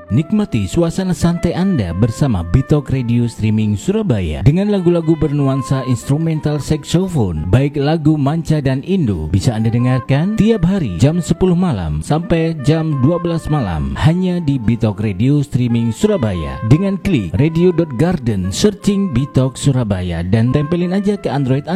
Nikmati suasana santai Anda bersama Bitok Radio Streaming Surabaya dengan lagu-lagu bernuansa instrumental saxophone, baik lagu manca dan Indo, bisa Anda dengarkan tiap hari jam 10 malam sampai jam 12 malam hanya di Bitok Radio Streaming Surabaya. Dengan klik radio.garden, searching Bitok Surabaya dan tempelin aja ke Android